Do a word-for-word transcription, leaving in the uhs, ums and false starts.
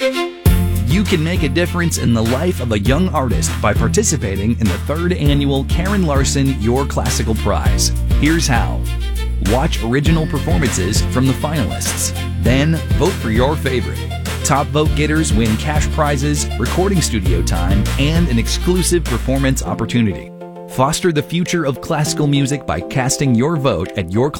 You can make a difference in the life of a young artist by participating in the third annual Karen Larson Your Classical Prize. Here's how. Watch original performances from the finalists. Then vote for your favorite. Top vote getters win cash prizes, recording studio time, and an exclusive performance opportunity. Foster the future of classical music by casting your vote at your